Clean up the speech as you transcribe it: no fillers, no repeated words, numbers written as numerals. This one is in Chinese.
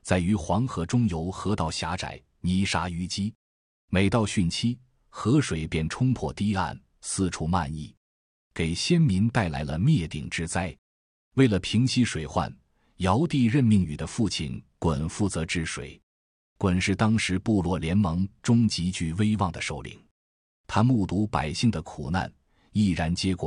在于黄河中游河道狭窄，泥沙淤积，每到汛期，河水便冲破堤岸，四处漫溢，给先民带来了灭顶之灾。为了平息水患，尧帝任命禹的父亲鲧负责治水。鲧是当时部落联盟中极具威望的首领，他目睹百姓的苦难，毅然接过